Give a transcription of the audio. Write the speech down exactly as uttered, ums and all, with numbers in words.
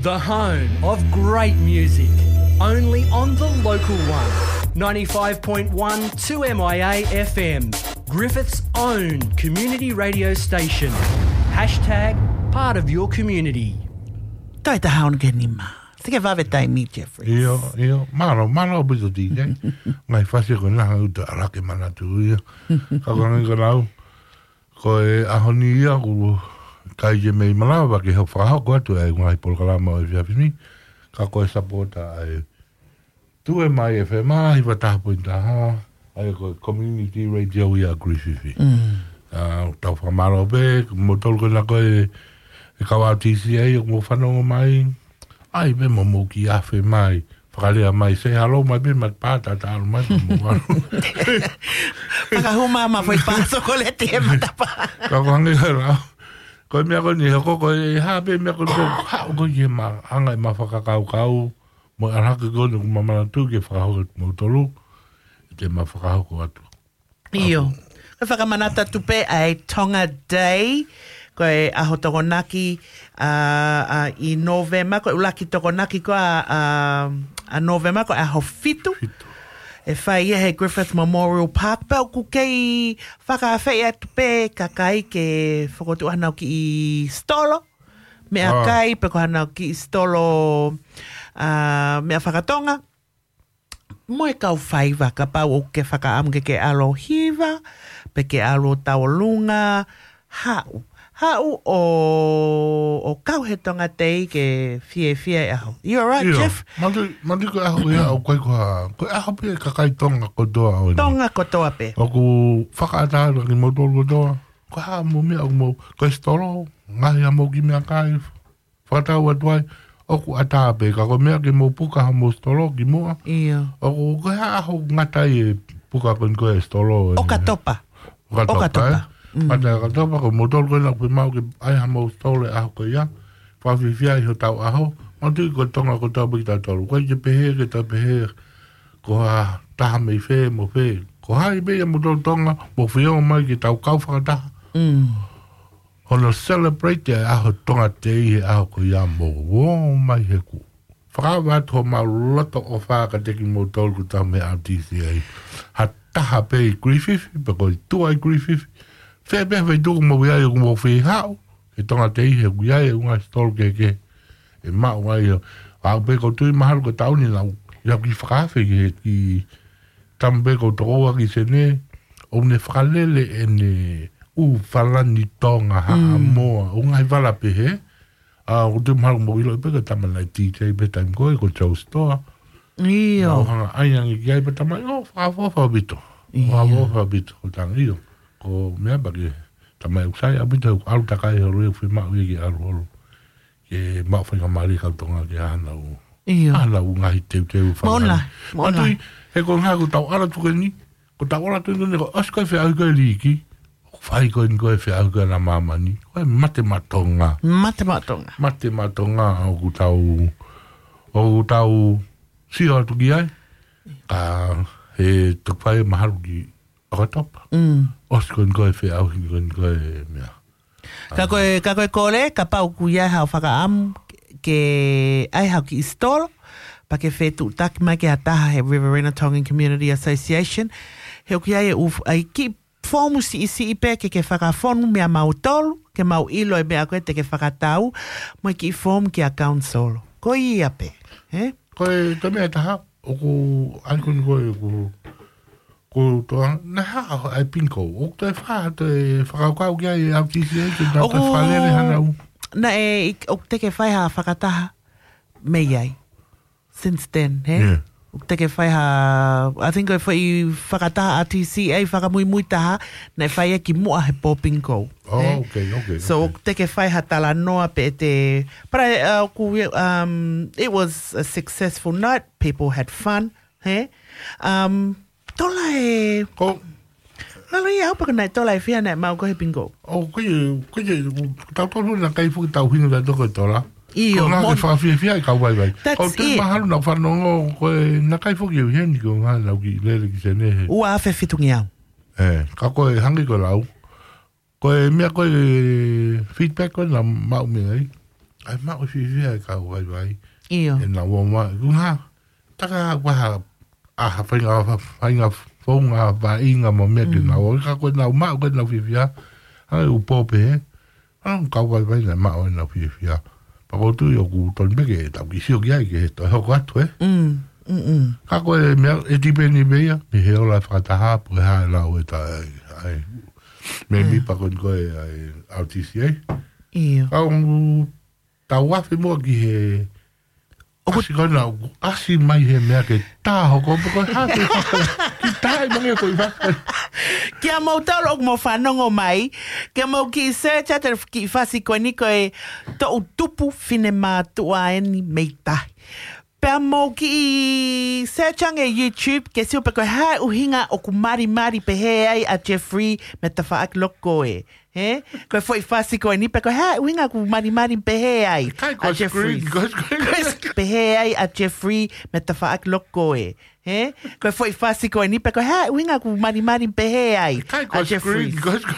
The home of great music. Only on the local one. ninety-five point one two M I A F M. Griffith's own community radio station. Hashtag part of your community. Tai ta haun ke ni ma. Te ke vave tai mi Jeffrey. Io, io, maro, maro bizo di, eh? Ngai fasi ko na uta arake mana tu ia. Ka ko ngai ko nau. Ko e ahoni ia ku kai je me malawa ke ho fa ko tu e ngai pol kala mo e fiafini. Ka ko sapota ai tu e mai e fe mai va ta pointa ha. Ai ko community radio ia Griffith. Mm. Ah, tau fa malo be, mo tol ko na ko e e ka wa T C A mo fa no mai. Ai be mo mo ki afe mai. Whakalea mai se halo mai be mat pata ta alo mai mo wa. Whakahuma ma foi paso ko le te matapa. Ka wangi ra. Ko me ko ni ko ko ha be me ko ha ko ye ma anga ma whakakau kau mo ara ko ko ma ma tu ke whakahau mo tolu. Te ma whakahau ko atu. Io. Ko whakamanata tupe ai Tonga Day. Ko e aho tokonaki uh, uh, i Novema, ko ulaki tokonaki ko a, uh, a Novema, ko aho fitu. Fitu. E whai e he Griffith Memorial Park. Pau ku kei whakawhai atu pe kakai ke whakotu hanau ki i Stolo. Mea ah. kai pe ko hanau ki i Stolo uh, mea whakatonga. Moe kau whaiva ka pau o ke whakaamuke ke alo hiva, pe ke alo taolunga, hau. Hau o, o kau he tonga tei ke fie fie aho. You alright, Io, Jeff? mandi, mandi ko aho ia o koe koa, koe aho pe kakai tonga kotoa o ni. Tonga kotoa pe. O ku whakaatara ki motor kotoa, ko ha mo mea o mo, koe stolo, ngahi a mo ki mea kai, whakatau atuai, o ku ataa pe, ka ko mea ki mo puka ha mo stolo ki mua. Io. O ku koe ha aho ngatai e puka kon koe stolo. O katopa. O katopa, O katopa. eh? Ata katopa ko motor koe na koe mau ki ai ha mo stolo e aho koe ia, whawhiwhia i ho tau aho, mantu ko tonga ko tau piki tau tolu, koe ke pehe ke tau pehe, ko ha taha mei whee mo whee, ko hai mei a motor tonga, mo whio mai ki tau kau whakataha. Mm. Hono celebrate e aho tonga te i he aho ko ia mo wō mai he ku. Whakawat ho mau loto o whaka teki mo tolu ko tau me a T C A. Ha taha pe i Griffith, pe ko i tua i Griffith, whee pe whee tuku mo wiai o mo whee hao, e tonga te i he wiai e unga stolu ke ke, e mao ngai o, au pe ko tui maharu ko tau ni lau, ia ki whakawhi ki he ki tam pe ko tokoa ki se ne, o ne whakalele e ne u whalani tonga ha mm. moa, o ngai wala pe he, a o tui maharu mo ilo, e pe ka tamanai T J pe taim koe, ko chau stoa, Io. o hanga aiangi ki ai pe tamai, o whakawofa bito, whakawofa bito, o tanga io. Ko mea baki tamai usai abita alu takai ho reo whi mau i ki alu holo ke mau whainga mari kau tonga ke hana u Io. hana u ngahi teu teu whangai Mona. Mona. Matui he ko ngā ko tau ara tuke ni ko tau ara tuke ni ko askai whi au koe liki whai koe ni koe whi au koe na mamani koe mate matonga Mate matonga. mate matonga o ku tau o ku tau siho atu ki ai ka he tukwhai maharu ki akatopa Mm. os kon koe whi au hi kon koe mea. Ka koe, ka koe kore, ka pau kuia hao whakaamu ke ai hao ki Istolo, pa ke whetu taki mai ke ataha he Riverina Tongan Community Association. He ki ai e uf, ai ki fomu si isi ipe ke ke whakafonu mea mau tolu, ke mau ilo e mea koe te ke whakatau, mai ki fomu ki a council. Ko i ape, he? Koe te mea taha, o ku ankon koe ku ko toa, na hao ai pinko, o te wha, te whakaukau ki ai au tisi e, te tau te whalere hana u. Na e, o te ke whai ha whakataha mei ai. Since then, he? Yeah. O te ke whai ha, I think o whai whakataha a T C A, whakamui mui taha, na e whai e ki mua he pōpinko. Oh, okay, okay. So, okay. o te ke whai ha tala noa pe te, but I, uh, ku, um, it was a successful night, people had fun, he? Um, tola e, Ko, lalo i au pakanai, tola e whia nei mau ko he pinko. o koe, koe, tau tonu na kai fuki tau hinu da toko tola. Io, Ko ngā mon- ke whakawhia whia i kau vai vai. That's Ko te it. maharu na whanongo, koe, na kai fuki e heni ko ngā lau ki lele ki se nehe. Ua awhi fitungi au. Eh, ka koe hangi ko lau. Koe mea koe feedback koe na mau mea ai. Ai ma o fi fi ka wai wai. Ia. E na wo ma ku ha. Taka wa ha a ha fa nga fa nga fonga va inga mo me ke na o ka ko na ma ko na fi fi a. Ai u pope. An ka wai wai na ma o na fi fi a. Pa ko tu yo ku ton be ke ta ki sio ki ai ke to ho ka tu e. Mm. Mm. Ka ko e me e ti be ni be ya. Me he o la fa ta ha po ha la o ta ai. Me mi pa kon ko e ai au ti si ai. Ia. Ka un ta wa fi mo ki he. Asi ko na asi mai he me ke ta ho ko ko ha ki ta mo nge ko va. Kia mau tau o mo whanongo mai, kia mau ki search at ki whasi koe ni koe to o tupu fine mātua e ni meitai. Pea mau ki searchang e YouTube, ke siu pe koe hae uhinga o ku mari mari pe he ai a Jeffrey me ta whaak loko e. He? Koe foi whasi koe ni pe koe hae uhinga ku mari mari pe he ai a Jeffrey. Pe he ai a Jeffrey me ta whaak loko e. He? Koe foi whasi koe ni pe koe hae uhinga ku mari mari pe he ai a Jeffrey.